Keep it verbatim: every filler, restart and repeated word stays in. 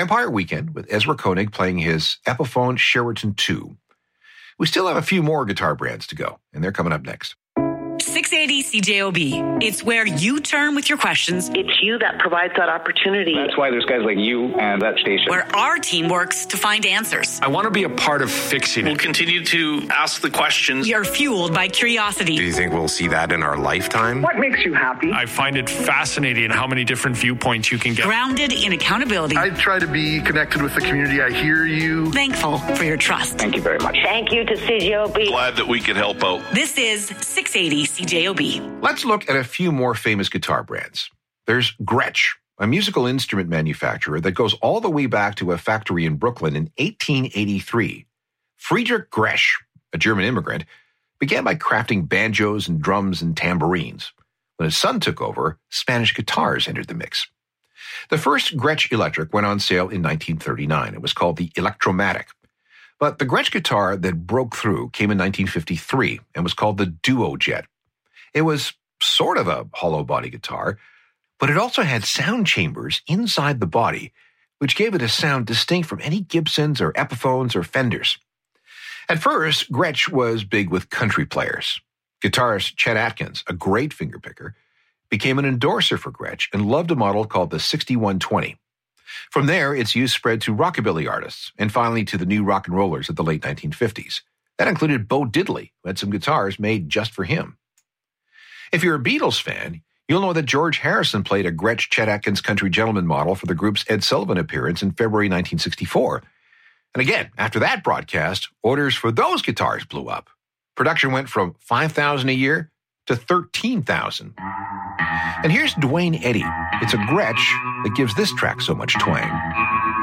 Vampire Weekend with Ezra Koenig playing his Epiphone Sheraton two. We still have a few more guitar brands to go, and they're coming up next. six eighty C J O B. It's where you turn with your questions. It's you that provides that opportunity. That's why there's guys like you and that station. Where our team works to find answers. I want to be a part of fixing it. We'll continue to ask the questions. You're fueled by curiosity. Do you think we'll see that in our lifetime? What makes you happy? I find it fascinating how many different viewpoints you can get. Grounded in accountability. I try to be connected with the community. I hear you. Thankful for your trust. Thank you very much. Thank you to C J O B. Glad that we could help out. This is six eighty C J O B. Let's look at a few more famous guitar brands. There's Gretsch, a musical instrument manufacturer that goes all the way back to a factory in Brooklyn in eighteen eighty-three. Friedrich Gretsch, a German immigrant, began by crafting banjos and drums and tambourines. When his son took over, Spanish guitars entered the mix. The first Gretsch Electric went on sale in nineteen thirty-nine. It was called the Electromatic. But the Gretsch guitar that broke through came in nineteen fifty-three and was called the Duojet. It was sort of a hollow body guitar, but it also had sound chambers inside the body, which gave it a sound distinct from any Gibsons or Epiphones or Fenders. At first, Gretsch was big with country players. Guitarist Chet Atkins, a great fingerpicker, became an endorser for Gretsch and loved a model called the sixty-one twenty. From there, its use spread to rockabilly artists and finally to the new rock and rollers of the late nineteen fifties. That included Bo Diddley, who had some guitars made just for him. If you're a Beatles fan, you'll know that George Harrison played a Gretsch Chet Atkins Country Gentleman model for the group's Ed Sullivan appearance in February nineteen sixty-four. And again, after that broadcast, orders for those guitars blew up. Production went from five thousand a year to thirteen thousand. And here's Duane Eddy. It's a Gretsch that gives this track so much twang.